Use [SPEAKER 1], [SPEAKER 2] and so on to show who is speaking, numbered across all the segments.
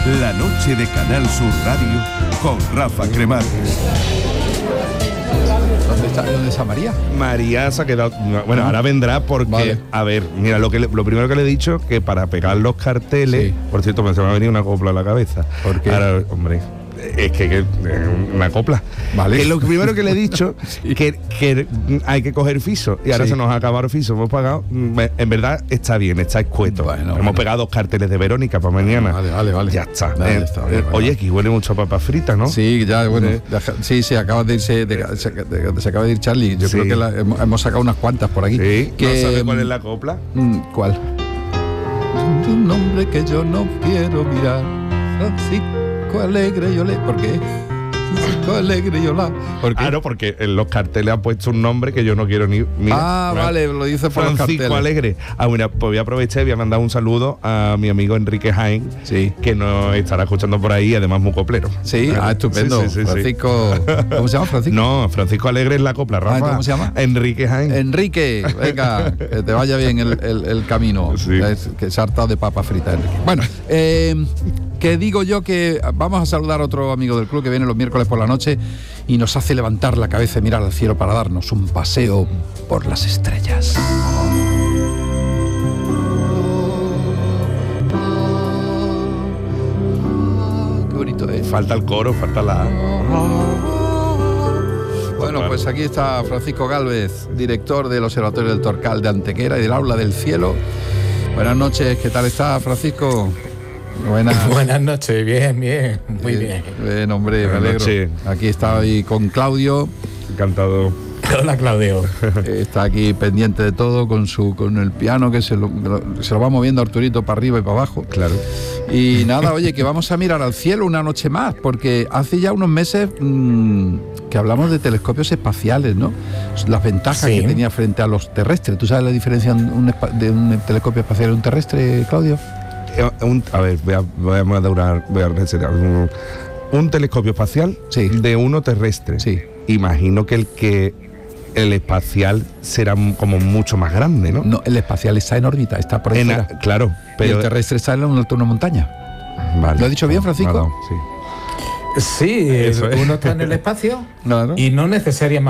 [SPEAKER 1] La noche de Canal Sur Radio con Rafa Cremades.
[SPEAKER 2] ¿Dónde está María?
[SPEAKER 3] María se ha quedado. Bueno, ahora vendrá porque, vale. A ver, mira, lo primero que le he dicho, que para pegar los carteles, sí. Por cierto, me se me ha venido una copla a la cabeza.
[SPEAKER 2] ¿Por qué?
[SPEAKER 3] Ahora, hombre, es que una copla.
[SPEAKER 2] Vale.
[SPEAKER 3] Que lo primero que le he dicho, sí. que hay que coger fiso. Y ahora sí. Se nos ha acabado el fiso, hemos pagado. En verdad está bien, está escueto. Bueno, hemos pegado 2 carteles de Verónica para mañana.
[SPEAKER 2] Vale.
[SPEAKER 3] Ya está.
[SPEAKER 2] Vale.
[SPEAKER 3] Oye, aquí huele mucho a papas fritas, ¿no?
[SPEAKER 2] Sí, ya, bueno. Sí, acaba de irse. Se acaba de ir Charlie. Yo creo que hemos sacado unas cuantas por aquí.
[SPEAKER 3] Sí. ¿No sabe cuál es la copla?
[SPEAKER 2] ¿Cuál? Un nombre que yo no quiero mirar. Francisco Alegre yo le... ¿Por qué? Francisco Alegre yo la... ¿Por qué?
[SPEAKER 3] Claro, porque en los carteles han puesto un nombre que yo no quiero ni mirar.
[SPEAKER 2] Vale, lo dice por
[SPEAKER 3] Francisco
[SPEAKER 2] los carteles.
[SPEAKER 3] Alegre. Mira, pues voy a aprovechar y voy a mandar un saludo a mi amigo Enrique Jaén,
[SPEAKER 2] sí.
[SPEAKER 3] Que nos estará escuchando por ahí, además muy coplero.
[SPEAKER 2] Sí, estupendo. Sí. Francisco... ¿Cómo se llama Francisco?
[SPEAKER 3] No, Francisco Alegre es la copla, Rafa.
[SPEAKER 2] ¿Cómo se llama?
[SPEAKER 3] Enrique Jaén.
[SPEAKER 2] Enrique, venga, que te vaya bien el camino.
[SPEAKER 3] Sí.
[SPEAKER 2] Que se ha hartado de papa frita, Enrique. Bueno, que digo yo que vamos a saludar a otro amigo del club que viene los miércoles por la noche y nos hace levantar la cabeza y mirar al cielo para darnos un paseo por las estrellas. Qué bonito, ¿eh?
[SPEAKER 3] Falta el coro, falta la...
[SPEAKER 2] Bueno, pues aquí está Francisco Gálvez, director del Observatorio del Torcal de Antequera y del Aula del Cielo. Buenas noches, ¿qué tal está, Francisco?
[SPEAKER 4] Buenas noches, bien, muy bien.
[SPEAKER 2] Bien, hombre, me alegro. Aquí está hoy con Claudio.
[SPEAKER 3] Encantado.
[SPEAKER 4] Hola, Claudio.
[SPEAKER 2] Está aquí pendiente de todo con el piano que se lo va moviendo Arturito para arriba y para abajo.
[SPEAKER 3] Claro.
[SPEAKER 2] Y nada, oye, que vamos a mirar al cielo una noche más, porque hace ya unos meses que hablamos de telescopios espaciales, ¿no? Las ventajas que tenía frente a los terrestres. ¿Tú sabes la diferencia de un telescopio espacial y un terrestre, Claudio?
[SPEAKER 3] A ver, voy a resetear. Un telescopio espacial de uno terrestre.
[SPEAKER 2] Sí.
[SPEAKER 3] Imagino que el espacial será como mucho más grande, ¿no?
[SPEAKER 2] No, el espacial está en órbita, está por encima.
[SPEAKER 3] Claro, pero...
[SPEAKER 2] Y el terrestre está en una montaña.
[SPEAKER 3] Vale.
[SPEAKER 2] ¿Lo he dicho bien, Francisco?
[SPEAKER 3] Sí.
[SPEAKER 4] Sí, uno está en el espacio y no necesariamente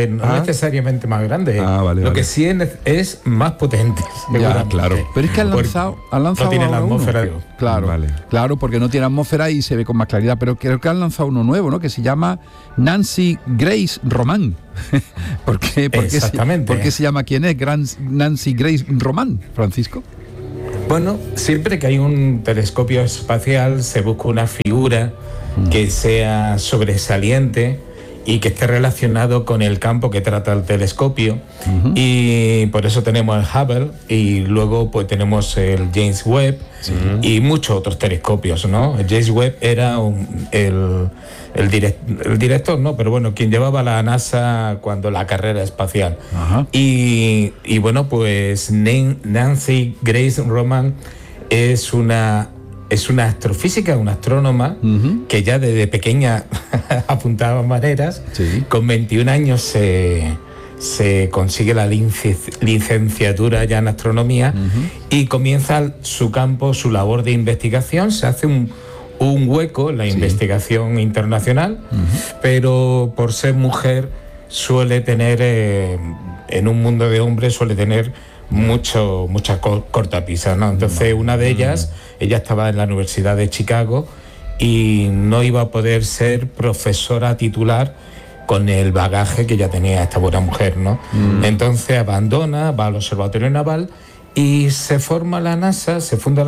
[SPEAKER 4] más grande. Lo que sí es más potente.
[SPEAKER 2] Ya, claro. Pero es que han lanzado
[SPEAKER 4] no tiene la atmósfera.
[SPEAKER 2] Claro, porque no tiene atmósfera y se ve con más claridad. Pero creo que han lanzado uno nuevo, ¿no? Que se llama Nancy Grace Roman. ¿Por qué se llama quién es? Nancy Grace Roman, Francisco.
[SPEAKER 4] Bueno, siempre que hay un telescopio espacial se busca una figura que sea sobresaliente y que esté relacionado con el campo que trata el telescopio. Y por eso tenemos el Hubble y luego pues tenemos el James Webb y muchos otros telescopios, ¿no? El James Webb era el director, ¿no? Pero bueno, quien llevaba la NASA cuando la carrera espacial. Y bueno, pues Nancy Grace Roman es una astrofísica, una astrónoma que ya desde pequeña apuntaba maneras. Con 21 años se consigue la licenciatura ya en astronomía y comienza su labor de investigación. Se hace un hueco en la investigación internacional, pero por ser mujer suele tener, en un mundo de hombres suele tener muchas cortapisas, ¿no? Entonces una de ellas, ella estaba en la Universidad de Chicago y no iba a poder ser profesora titular con el bagaje que ya tenía esta buena mujer, ¿no? Entonces abandona, va al Observatorio Naval y se funda la NASA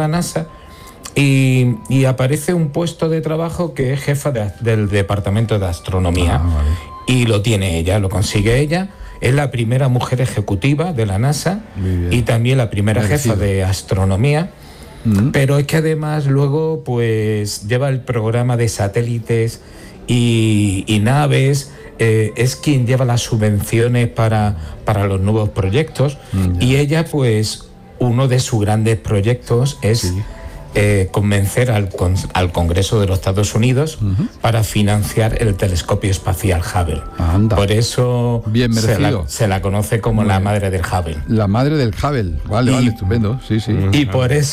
[SPEAKER 4] y aparece un puesto de trabajo que es jefa del Departamento de Astronomía. Y lo tiene ella, lo consigue ella. Es la primera mujer ejecutiva de la NASA y también la primera jefa de astronomía. Pero es que además luego pues lleva el programa de satélites y naves, es quien lleva las subvenciones para los nuevos proyectos. Y ella pues uno de sus grandes proyectos es convencer al Congreso de los Estados Unidos para financiar el telescopio espacial Hubble. Por eso
[SPEAKER 2] bien merecido.
[SPEAKER 4] Se la conoce como la madre del Hubble.
[SPEAKER 2] La madre del Hubble, vale, estupendo, sí.
[SPEAKER 4] Y por eso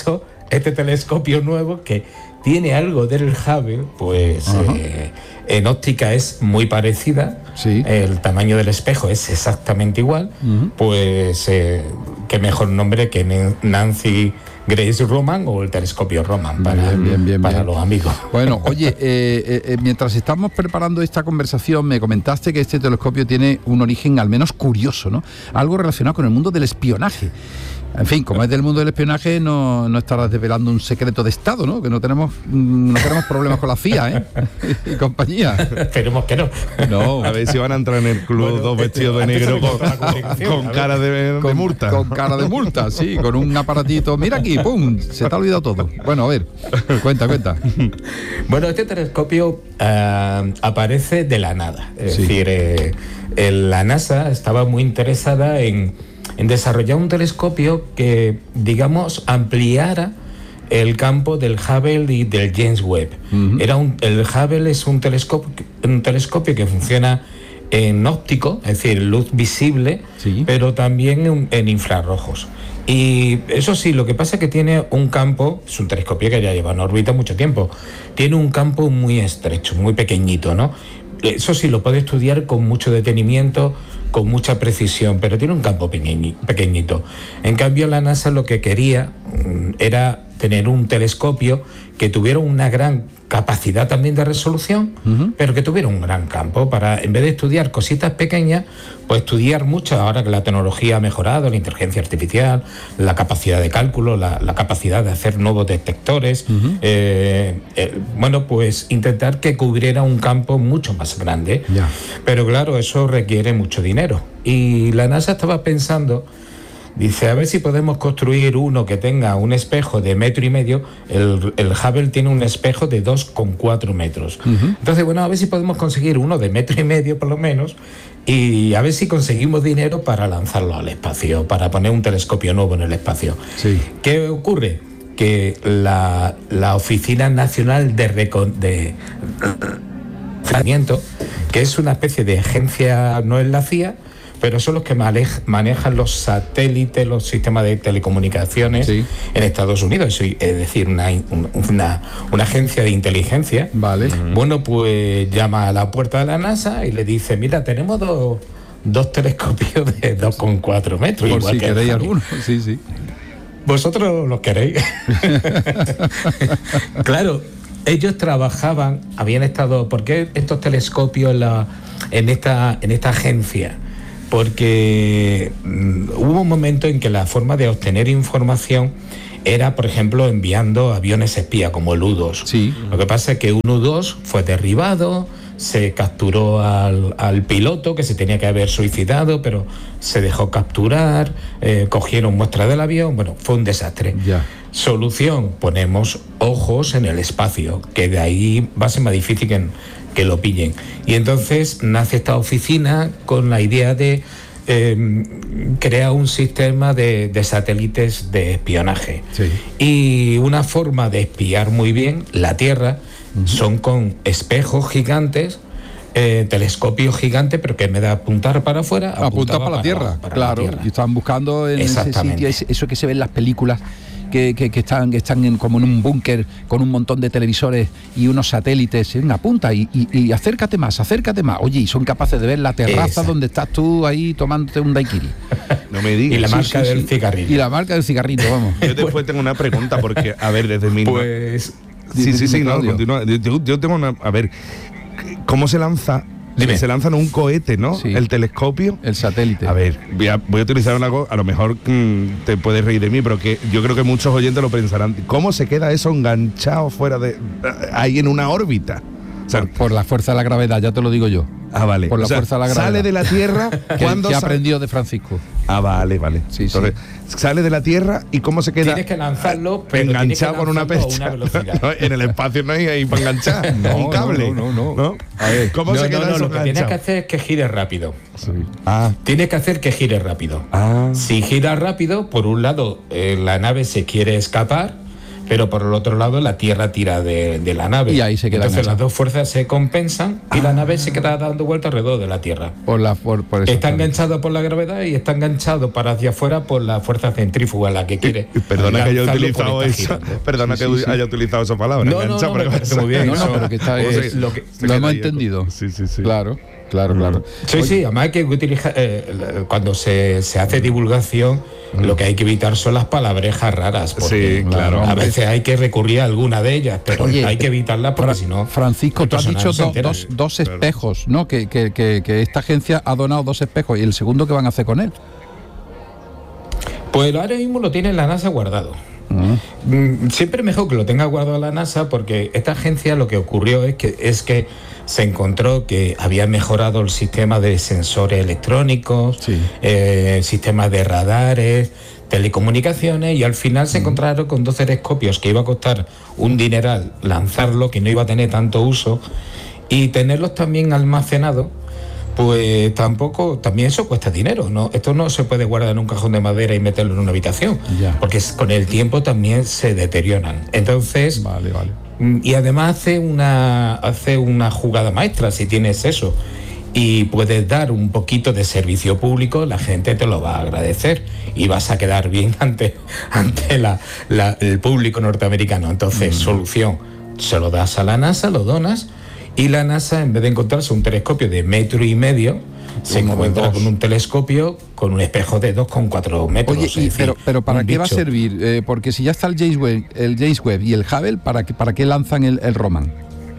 [SPEAKER 4] este telescopio nuevo que tiene algo del Hubble, pues en óptica es muy parecida, el tamaño del espejo es exactamente igual, pues qué mejor nombre que Nancy Grace Roman o el telescopio Roman para los amigos.
[SPEAKER 2] Bueno, oye, mientras estamos preparando esta conversación, me comentaste que este telescopio tiene un origen al menos curioso, ¿no? Algo relacionado con el mundo del espionaje. En fin, como es del mundo del espionaje, no estarás desvelando un secreto de Estado, ¿no? Que no tenemos problemas con la CIA, y compañía.
[SPEAKER 4] Esperemos que no.
[SPEAKER 3] No. A ver si van a entrar en el club dos vestidos de negro con cara de multa.
[SPEAKER 2] Con cara de multa, sí, con un aparatito. Mira aquí, ¡pum! Se te ha olvidado todo. Bueno, a ver, cuenta.
[SPEAKER 4] Bueno, este telescopio aparece de la nada. Es decir, la NASA estaba muy interesada en desarrollar un telescopio que, digamos, ampliara el campo del Hubble y del James Webb. El Hubble es un telescopio que funciona en óptico, es decir, luz visible, pero también en infrarrojos. Y eso sí, lo que pasa es que tiene un campo, es un telescopio que ya lleva en órbita mucho tiempo, tiene un campo muy estrecho, muy pequeñito, ¿no? Eso sí, lo puede estudiar con mucho detenimiento, con mucha precisión, pero tiene un campo pequeñito. En cambio, la NASA lo que quería era tener un telescopio que tuviera una gran capacidad también de resolución, pero que tuviera un gran campo para, en vez de estudiar cositas pequeñas, pues estudiar mucho. Ahora que la tecnología ha mejorado, la inteligencia artificial, la capacidad de cálculo, la capacidad de hacer nuevos detectores, bueno, pues intentar que cubriera un campo mucho más grande. Pero claro, eso requiere mucho dinero. Y la NASA estaba pensando, dice, a ver si podemos construir uno que tenga un espejo de 1,5 metros. El Hubble tiene un espejo de 2,4 metros. Entonces, bueno, a ver si podemos conseguir uno de 1,5 metros por lo menos, y a ver si conseguimos dinero para lanzarlo al espacio, para poner un telescopio nuevo en el espacio. ¿Qué ocurre? Que la Oficina Nacional de Reconocimiento, que es una especie de agencia, no es la CIA, pero son los que manejan los satélites, los sistemas de telecomunicaciones en Estados Unidos, es decir, una agencia de inteligencia. Bueno, pues llama a la puerta de la NASA y le dice, mira, tenemos dos telescopios de 2,4 metros.
[SPEAKER 2] Por
[SPEAKER 4] igual
[SPEAKER 2] si
[SPEAKER 4] que
[SPEAKER 2] queréis alguno, sí.
[SPEAKER 4] Vosotros los queréis. Claro, ellos trabajaban, habían estado, ¿por qué estos telescopios en esta agencia? Porque hubo un momento en que la forma de obtener información era, por ejemplo, enviando aviones espía como el U-2. Lo que pasa es que un U-2 fue derribado, se capturó al piloto, que se tenía que haber suicidado, pero se dejó capturar, cogieron muestras del avión, bueno, fue un desastre. Solución, ponemos ojos en el espacio, que de ahí va a ser más difícil que lo pillen. Y entonces nace esta oficina con la idea de crear un sistema de satélites de espionaje. Y una forma de espiar muy bien la Tierra son con espejos gigantes, telescopios gigantes, pero que en vez de apuntar para afuera,
[SPEAKER 2] apunta para la Tierra. Claro, la Tierra. Y estaban buscando en ese sitio, eso que se ve en las películas, que están como en un búnker con un montón de televisores y unos satélites. Apunta y acércate más. Oye, y son capaces de ver la terraza donde estás tú ahí tomándote un daiquiri.
[SPEAKER 3] No me digas.
[SPEAKER 4] Y la marca del cigarrillo.
[SPEAKER 2] Y la marca del cigarrito, vamos.
[SPEAKER 3] Yo después tengo una pregunta, porque, a ver, desde mi...
[SPEAKER 4] Pues...
[SPEAKER 3] Sí, no, continúa. Yo tengo una... A ver, ¿cómo se lanza? Se lanza en un cohete, ¿no? El telescopio.
[SPEAKER 2] El satélite.
[SPEAKER 3] A ver, voy a utilizar una cosa, a lo mejor te puedes reír de mí, pero que yo creo que muchos oyentes lo pensarán. ¿Cómo se queda eso enganchado fuera de... ahí en una órbita? O sea,
[SPEAKER 2] por la fuerza de la gravedad, ya te lo digo yo.
[SPEAKER 3] Vale.
[SPEAKER 2] Por la fuerza de la gravedad.
[SPEAKER 3] Sale de la Tierra cuando...
[SPEAKER 2] que aprendió de Francisco.
[SPEAKER 3] Vale. Entonces, sale de la Tierra y ¿cómo se queda?
[SPEAKER 4] Tienes que lanzarlo, pero
[SPEAKER 3] enganchado con una percha. No, en el espacio no hay ahí para enganchar. Un cable.
[SPEAKER 2] No.
[SPEAKER 3] A ver, ¿cómo se queda eso?
[SPEAKER 4] Lo que tienes que hacer es que gire rápido. Tienes que hacer que gire rápido.
[SPEAKER 3] Ah.
[SPEAKER 4] Si gira rápido, por un lado, la nave se quiere escapar, pero por el otro lado la Tierra tira de la nave.
[SPEAKER 2] Y ahí se queda
[SPEAKER 4] Entonces
[SPEAKER 2] enganchado.
[SPEAKER 4] las dos fuerzas se compensan y la nave se queda dando vueltas alrededor de la Tierra.
[SPEAKER 2] Por eso
[SPEAKER 4] Está enganchado por la gravedad y está enganchado para hacia afuera por la fuerza centrífuga, la que quiere.
[SPEAKER 3] Perdona que haya
[SPEAKER 4] lanzarlo
[SPEAKER 3] utilizado
[SPEAKER 4] por esta
[SPEAKER 3] esa,
[SPEAKER 4] girando.
[SPEAKER 3] perdona
[SPEAKER 2] Sí,
[SPEAKER 3] que
[SPEAKER 2] sí, sí.
[SPEAKER 3] haya utilizado esa palabra.
[SPEAKER 4] No,
[SPEAKER 3] engancha,
[SPEAKER 4] me parece muy bien.
[SPEAKER 2] No,
[SPEAKER 4] eso
[SPEAKER 2] pero que está,
[SPEAKER 4] es lo que...
[SPEAKER 2] lo hemos entendido.
[SPEAKER 3] Sí.
[SPEAKER 2] Claro.
[SPEAKER 4] Sí, además hay que utilizar, cuando se hace divulgación, lo que hay que evitar son las palabrejas raras, porque
[SPEAKER 3] Sí, claro.
[SPEAKER 4] a veces hay que recurrir a alguna de ellas, pero
[SPEAKER 2] Oye,
[SPEAKER 4] hay que evitarlas porque si no...
[SPEAKER 2] Francisco,
[SPEAKER 4] el
[SPEAKER 2] tú has
[SPEAKER 4] personal
[SPEAKER 2] dicho
[SPEAKER 4] se entera.
[SPEAKER 2] dos espejos, ¿no? Que esta agencia ha donado 2 espejos. ¿Y el segundo qué van a hacer con él?
[SPEAKER 4] Pues ahora mismo lo tiene la NASA guardado. Siempre mejor que lo tenga guardado la NASA, porque esta agencia lo que ocurrió es que se encontró que había mejorado el sistema de sensores electrónicos,
[SPEAKER 2] Sí.
[SPEAKER 4] sistemas de radares, telecomunicaciones, y al final se encontraron con 2 telescopios que iba a costar un dineral lanzarlo, que no iba a tener tanto uso, y tenerlos también almacenados. Pues también eso cuesta dinero, ¿no? Esto no se puede guardar en un cajón de madera y meterlo en una habitación,
[SPEAKER 2] Ya.
[SPEAKER 4] porque con el tiempo también se deterioran. Entonces,
[SPEAKER 2] Vale.
[SPEAKER 4] y además hace una jugada maestra si tienes eso y puedes dar un poquito de servicio público, la gente te lo va a agradecer y vas a quedar bien ante el público norteamericano. Entonces, solución, se lo das a la NASA, lo donas, y la NASA, en vez de encontrarse un telescopio de 1,5 metros, se
[SPEAKER 2] Uno de
[SPEAKER 4] encuentra
[SPEAKER 2] 2.
[SPEAKER 4] con un telescopio con un espejo de 2,4 metros.
[SPEAKER 2] Oye,
[SPEAKER 4] es decir,
[SPEAKER 2] pero ¿para
[SPEAKER 4] un
[SPEAKER 2] qué va a
[SPEAKER 4] bicho.
[SPEAKER 2] servir? Porque si ya está el James Webb y el Hubble, ¿para qué lanzan el Roman?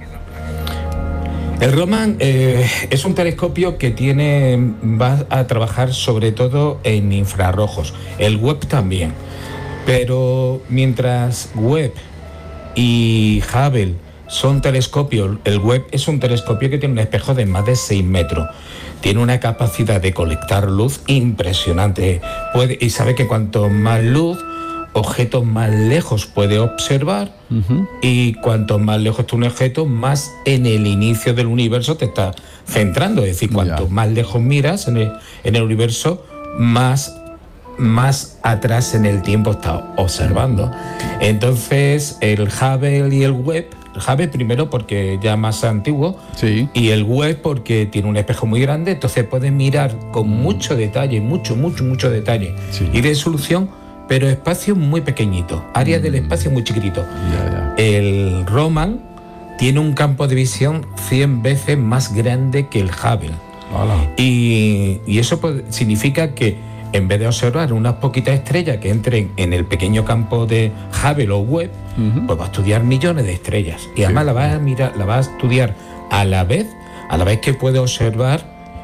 [SPEAKER 4] El Roman es un telescopio que va a trabajar sobre todo en infrarrojos. El Webb también. Pero mientras Webb y Hubble son telescopios, el Webb es un telescopio que tiene un espejo de más de 6 metros. Tiene una capacidad de colectar luz impresionante. Y sabe que cuanto más luz, objetos más lejos puede observar, y cuanto más lejos está un objeto, más en el inicio del universo te está centrando. Es decir, cuanto
[SPEAKER 2] Ya.
[SPEAKER 4] más lejos miras en el universo, más atrás en el tiempo está observando. Entonces, el Hubble y el Webb, el Hubble primero porque ya más antiguo,
[SPEAKER 2] Sí.
[SPEAKER 4] y el Webb porque tiene un espejo muy grande, entonces puedes mirar con mucho detalle, mucho detalle
[SPEAKER 2] Sí.
[SPEAKER 4] y resolución, pero espacio muy pequeñito, área del espacio muy chiquitito.
[SPEAKER 2] Ya.
[SPEAKER 4] El Roman tiene un campo de visión 100 veces más grande que el Hubble.
[SPEAKER 2] Hola.
[SPEAKER 4] Y eso significa que en vez de observar unas poquitas estrellas que entren en el pequeño campo de Hubble o Webb, pues va a estudiar millones de estrellas. Y además la vas a mirar, la vas a estudiar a la vez que puede observar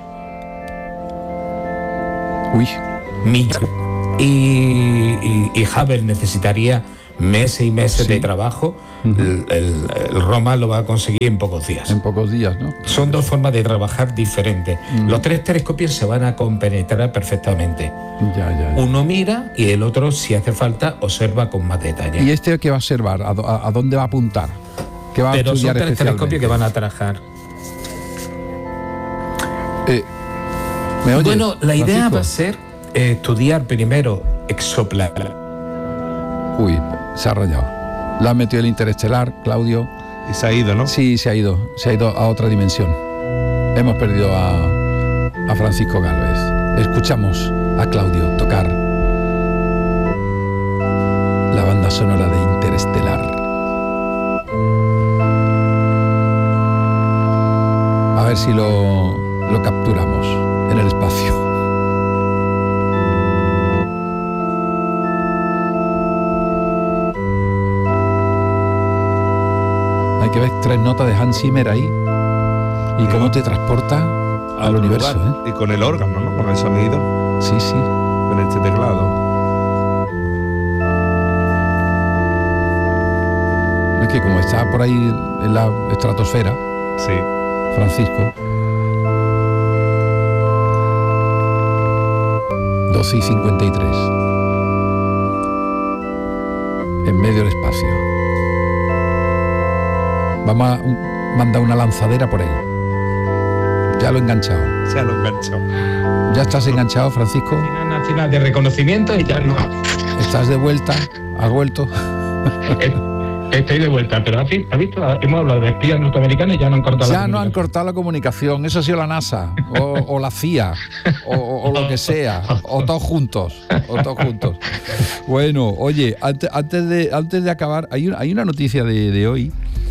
[SPEAKER 2] Uy.
[SPEAKER 4] millones. Y Hubble necesitaría meses y meses de trabajo. El Roman lo va a conseguir en pocos días.
[SPEAKER 2] En pocos días, ¿no?
[SPEAKER 4] Son 2 formas de trabajar diferentes. Los 3 telescopios se van a compenetrar perfectamente.
[SPEAKER 2] Ya.
[SPEAKER 4] Uno mira y el otro, si hace falta, observa con más detalle.
[SPEAKER 2] ¿Y este qué va a observar? ¿A dónde va a apuntar? ¿Qué va a
[SPEAKER 4] Pero son
[SPEAKER 2] estudiar
[SPEAKER 4] 3 telescopios que
[SPEAKER 2] especialmente?
[SPEAKER 4] van a trabajar.
[SPEAKER 2] ¿Me oyes,
[SPEAKER 4] Bueno, la idea
[SPEAKER 2] Francisco?
[SPEAKER 4] va a ser estudiar primero exoplanetas.
[SPEAKER 2] Uy, se ha rayado. La ha metido el interestelar, Claudio.
[SPEAKER 3] Y se ha ido, ¿no?
[SPEAKER 2] Sí, se ha ido a otra dimensión. Hemos perdido a Francisco Gálvez. Escuchamos a Claudio tocar la banda sonora de Interestelar. A ver si lo capturamos en el espacio. Hay que ver 3 notas de Hans Zimmer ahí y cómo te transporta al
[SPEAKER 3] otro
[SPEAKER 2] universo,
[SPEAKER 3] lugar. Y con el órgano, ¿no? Con el sonido,
[SPEAKER 2] Sí, sí.
[SPEAKER 3] con este teclado.
[SPEAKER 2] Es que como está por ahí en la estratosfera,
[SPEAKER 3] Sí.
[SPEAKER 2] Francisco, 12:53, en medio del espacio. Vamos a mandar una lanzadera por él. Ya lo he enganchado.
[SPEAKER 3] Se ha enganchado.
[SPEAKER 2] ¿Ya estás enganchado, Francisco?
[SPEAKER 4] Nacional de reconocimiento y ya no.
[SPEAKER 2] ¿Estás de vuelta? ¿Has vuelto?
[SPEAKER 4] Estoy de vuelta, pero ¿has visto? Hemos hablado de espías norteamericanos y ya no han cortado la comunicación.
[SPEAKER 2] Ya no han cortado la comunicación, eso ha sido la NASA, o la CIA, o lo que sea, o todos juntos. Bueno, oye, antes de acabar, hay una noticia de hoy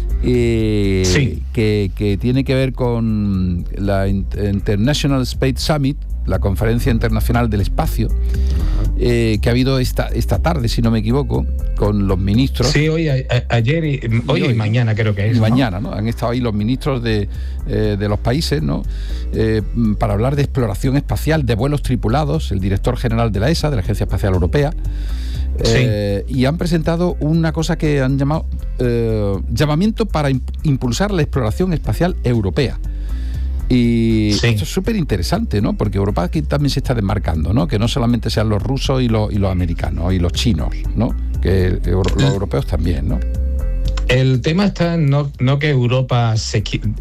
[SPEAKER 2] que tiene que ver con la International Space Summit, la conferencia internacional del espacio, que ha habido esta tarde, si no me equivoco, con los ministros.
[SPEAKER 4] Sí, ayer y mañana creo que es.
[SPEAKER 2] Mañana, ¿no? Han estado ahí los ministros de los países, ¿no? Para hablar de exploración espacial, de vuelos tripulados, el director general de la ESA, de la Agencia Espacial Europea. Y han presentado una cosa que han llamado llamamiento para impulsar la exploración espacial europea. Y esto es súper interesante, ¿no? Porque Europa aquí también se está desmarcando, ¿no? Que no solamente sean los rusos y los americanos y los chinos, ¿no? Que los europeos también, ¿no?
[SPEAKER 4] El tema está no que Europa se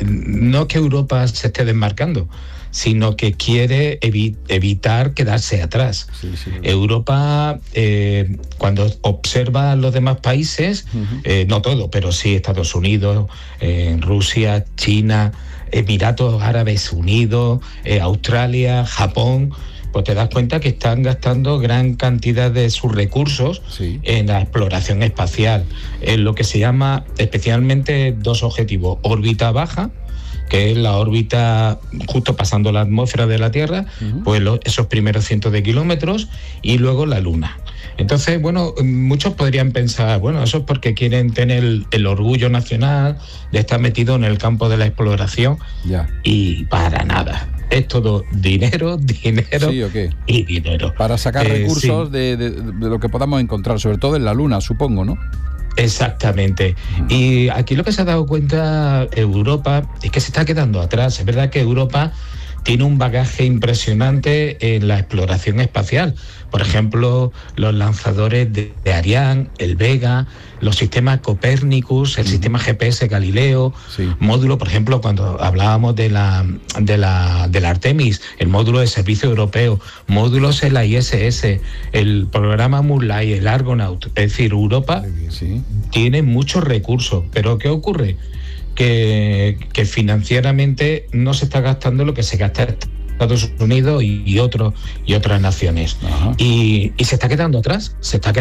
[SPEAKER 4] esté desmarcando, sino que quiere evitar quedarse atrás. Sí. Europa, cuando observa a los demás países, no todo, pero sí Estados Unidos, Rusia, China, Emiratos Árabes Unidos, Australia, Japón, pues te das cuenta que están gastando gran cantidad de sus recursos en la exploración espacial, en lo que se llama especialmente dos objetivos: órbita baja, que es la órbita justo pasando la atmósfera de la Tierra, pues esos primeros cientos de kilómetros, y luego la Luna. Entonces, bueno, muchos podrían pensar, bueno, eso es porque quieren tener el orgullo nacional de estar metido en el campo de la exploración. Y para nada. Es todo dinero y dinero.
[SPEAKER 2] Para sacar recursos de lo que podamos encontrar, sobre todo en la Luna, supongo, ¿no?
[SPEAKER 4] Exactamente. Y aquí lo que se ha dado cuenta Europa es que se está quedando atrás. Es verdad que Europa tiene un bagaje impresionante en la exploración espacial. Por ejemplo, los lanzadores de Ariane, el Vega, los sistemas Copernicus, el sistema GPS Galileo, módulo, por ejemplo, cuando hablábamos de la Artemis, el módulo de servicio europeo, módulos en la ISS, el programa Moonlight, el Argonaut. Es decir, Europa tiene muchos recursos, pero ¿qué ocurre? Que financieramente no se está gastando lo que se gasta en Estados Unidos y otras naciones. Y se está quedando atrás,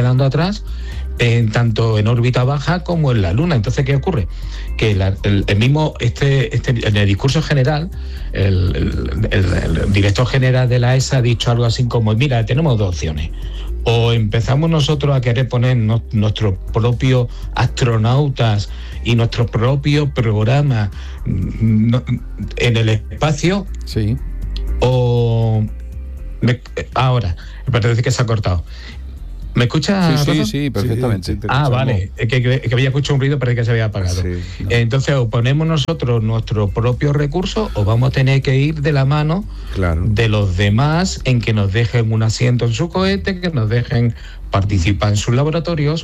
[SPEAKER 4] tanto en órbita baja como en la Luna. Entonces, ¿qué ocurre? Que el mismo en el discurso general, el director general de la ESA ha dicho algo así como: mira, tenemos dos opciones. O empezamos nosotros a querer poner nuestros propios astronautas y nuestro propio programa en el espacio. Ahora, me parece que se ha cortado. ¿Me escuchas?
[SPEAKER 2] Sí, perfectamente.
[SPEAKER 4] Vale, que había escuchado un ruido, parece que se había apagado. Entonces, o ponemos nosotros nuestros propios recursos, o vamos a tener que ir de la mano de los demás en que nos dejen un asiento en su cohete, que nos dejen participar en sus laboratorios.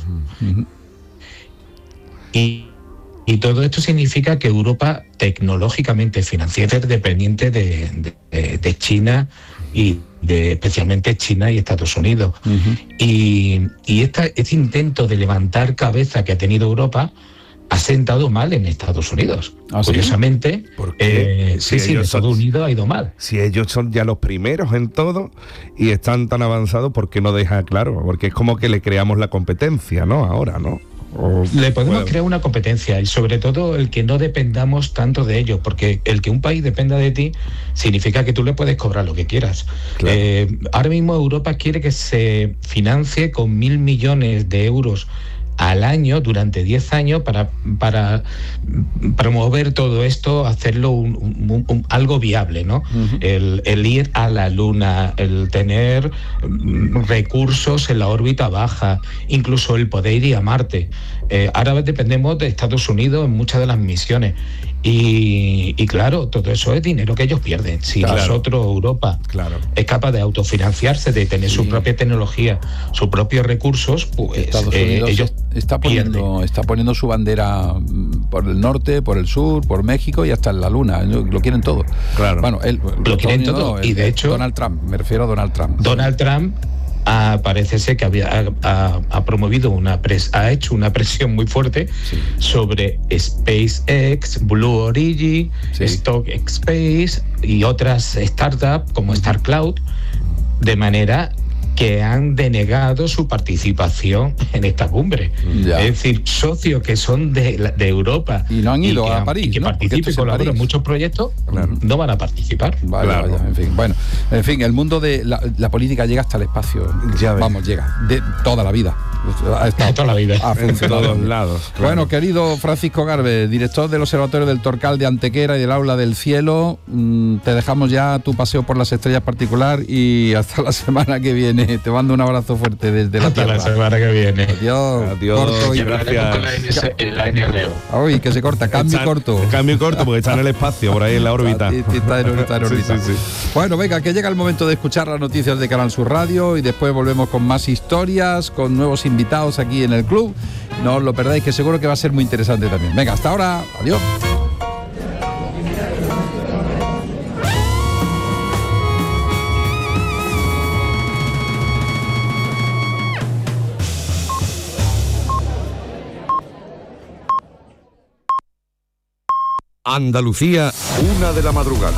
[SPEAKER 4] Y todo esto significa que Europa, tecnológicamente, financieramente, es dependiente de China y especialmente China y Estados Unidos. Y este intento de levantar cabeza que ha tenido Europa ha sentado mal en Estados Unidos. Curiosamente, en Estados Unidos ha ido mal.
[SPEAKER 3] Si ellos son ya los primeros en todo y están tan avanzados, ¿por qué no deja claro? Porque es como que le creamos la competencia, ¿no? Ahora, ¿no?
[SPEAKER 4] Le podemos crear una competencia, y sobre todo el que no dependamos tanto de ellos, porque el que un país dependa de ti significa que tú le puedes cobrar lo que quieras. Ahora mismo Europa quiere que se financie con 1.000 millones de euros al año durante 10 años para promover todo esto, hacerlo algo viable, ¿no? El ir a la Luna, el tener recursos en la órbita baja, incluso el poder ir a Marte. Ahora dependemos de Estados Unidos en muchas de las misiones. Y claro, todo eso es dinero que ellos pierden. Si nosotros, Europa, es capaz de autofinanciarse, de tener su propia tecnología, sus propios recursos, pues ellos
[SPEAKER 2] está poniendo su bandera por el norte, por el sur, por México y hasta en la Luna. Lo quieren todo.
[SPEAKER 4] Bueno, lo quieren todo. Y de hecho,
[SPEAKER 2] Donald Trump, me refiero a Donald Trump.
[SPEAKER 4] Donald Trump parece ser que ha promovido ha hecho una presión muy fuerte sobre SpaceX, Blue Origin, StockX y otras startups como StarCloud, de manera que han denegado su participación en esta cumbre. Ya. Es decir, socios que son de Europa
[SPEAKER 2] y no han ido a París,
[SPEAKER 4] y que
[SPEAKER 2] ¿no?
[SPEAKER 4] participen y colaboran en muchos proyectos, no van a participar.
[SPEAKER 2] Vale, en fin. Bueno, en fin, el mundo de la política llega hasta el espacio. Llega de toda la vida.
[SPEAKER 4] Toda la vida.
[SPEAKER 3] En todos lados.
[SPEAKER 2] Claro. Bueno, querido Francisco Garbe, director del Observatorio del Torcal de Antequera y del Aula del Cielo, te dejamos ya tu paseo por las estrellas particular y hasta la semana que viene. Te mando un abrazo fuerte desde la Tierra.
[SPEAKER 4] Hasta la semana que viene.
[SPEAKER 2] Adiós.
[SPEAKER 3] Corto y
[SPEAKER 4] gracias.
[SPEAKER 2] Uy, que se corta, cambio corto.
[SPEAKER 3] Cambio corto porque está en el espacio, por ahí en la órbita.
[SPEAKER 2] Está en órbita. Sí. Bueno, venga, que llega el momento de escuchar las noticias de Canal Sur Radio y después volvemos con más historias, con nuevos invitados aquí en el club. No os lo perdáis, que seguro que va a ser muy interesante también. Venga, hasta ahora. Adiós.
[SPEAKER 1] Andalucía, 1 de la madrugada.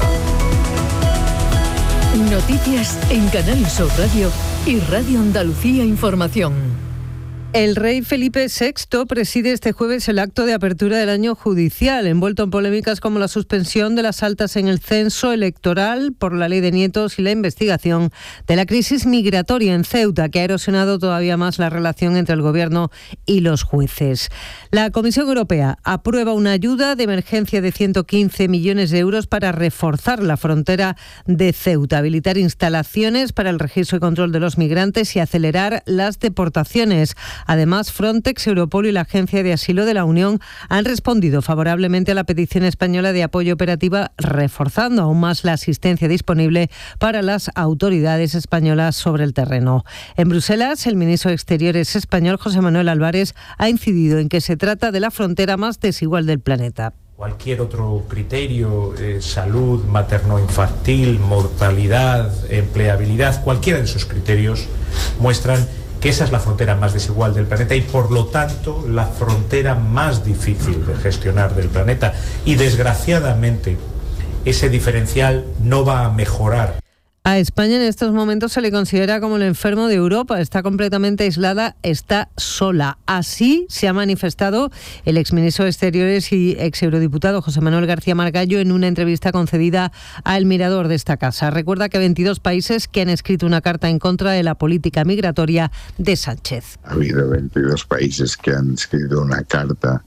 [SPEAKER 5] Noticias en Canal Sur Radio y Radio Andalucía Información.
[SPEAKER 6] El rey Felipe VI preside este jueves el acto de apertura del año judicial, envuelto en polémicas como la suspensión de las altas en el censo electoral por la ley de nietos y la investigación de la crisis migratoria en Ceuta, que ha erosionado todavía más la relación entre el gobierno y los jueces. La Comisión Europea aprueba una ayuda de emergencia de 115 millones de euros para reforzar la frontera de Ceuta, habilitar instalaciones para el registro y control de los migrantes y acelerar las deportaciones. Además, Frontex, Europol y la Agencia de Asilo de la Unión han respondido favorablemente a la petición española de apoyo operativa, reforzando aún más la asistencia disponible para las autoridades españolas sobre el terreno. En Bruselas, el ministro de Exteriores español, José Manuel Álvarez, ha incidido en que se trata de la frontera más desigual del planeta.
[SPEAKER 7] Cualquier otro criterio, salud materno-infantil, mortalidad, empleabilidad, cualquiera de esos criterios muestran que esa es la frontera más desigual del planeta y, por lo tanto, la frontera más difícil de gestionar del planeta. Y, desgraciadamente, ese diferencial no va a mejorar.
[SPEAKER 6] A España en estos momentos se le considera como el enfermo de Europa. Está completamente aislada, está sola. Así se ha manifestado el exministro de Exteriores y exeurodiputado José Manuel García Margallo en una entrevista concedida a El Mirador de esta casa. Recuerda que 22 países que han escrito una carta en contra de la política migratoria de Sánchez.
[SPEAKER 8] Ha habido 22 países que han escrito una carta,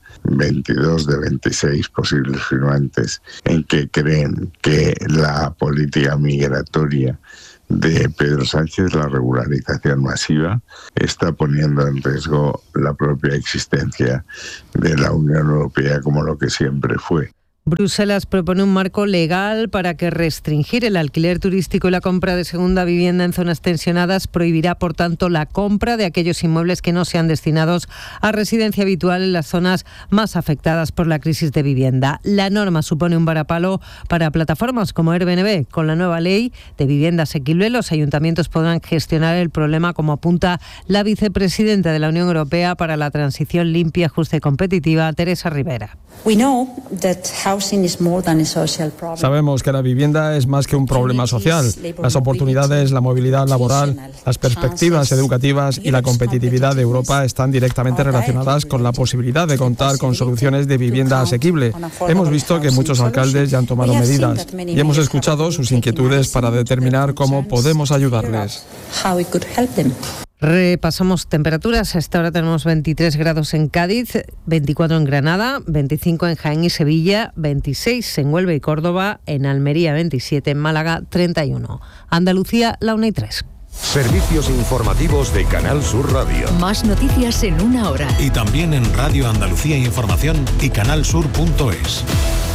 [SPEAKER 8] 22 de 26 posibles firmantes, en que creen que la política migratoria de Pedro Sánchez, la regularización masiva, está poniendo en riesgo la propia existencia de la Unión Europea como lo que siempre fue.
[SPEAKER 6] Bruselas propone un marco legal para que restringir el alquiler turístico y la compra de segunda vivienda en zonas tensionadas prohibirá, por tanto, la compra de aquellos inmuebles que no sean destinados a residencia habitual en las zonas más afectadas por la crisis de vivienda. La norma supone un varapalo para plataformas como Airbnb. Con la nueva ley de vivienda asequible, los ayuntamientos podrán gestionar el problema, como apunta la vicepresidenta de la Unión Europea para la Transición Limpia, Justa y Competitiva, Teresa Rivera.
[SPEAKER 9] Sabemos que la vivienda es más que un problema social. Las oportunidades, la movilidad laboral, las perspectivas educativas y la competitividad de Europa están directamente relacionadas con la posibilidad de contar con soluciones de vivienda asequible. Hemos visto que muchos alcaldes ya han tomado medidas y hemos escuchado sus inquietudes para determinar cómo podemos ayudarles.
[SPEAKER 6] Repasamos temperaturas. Hasta ahora tenemos 23 grados en Cádiz, 24 en Granada, 25 en Jaén y Sevilla, 26 en Huelva y Córdoba, en Almería 27, en Málaga 31. Andalucía, la 1:03.
[SPEAKER 1] Servicios informativos de Canal Sur Radio.
[SPEAKER 5] Más noticias en una hora.
[SPEAKER 10] Y también en Radio Andalucía Información y canalsur.es.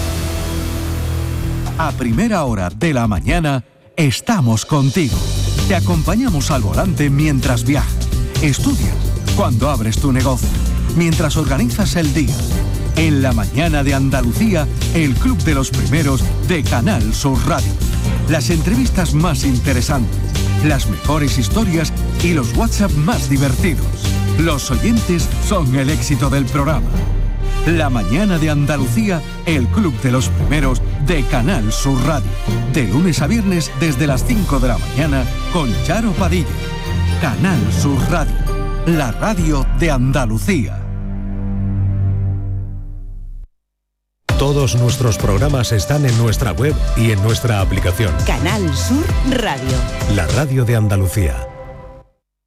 [SPEAKER 1] A primera hora de la mañana estamos contigo. Te acompañamos al volante mientras viajas, estudias, cuando abres tu negocio, mientras organizas el día. En la mañana de Andalucía, el club de los primeros de Canal Sur Radio. Las entrevistas más interesantes, las mejores historias y los WhatsApp más divertidos. Los oyentes son el éxito del programa. La mañana de Andalucía, el club de los primeros de Canal Sur Radio. De lunes a viernes desde las 5 de la mañana con Charo Padilla. Canal Sur Radio, la radio de Andalucía.
[SPEAKER 10] Todos nuestros programas están en nuestra web y en nuestra aplicación.
[SPEAKER 11] Canal Sur Radio.
[SPEAKER 10] La radio de Andalucía.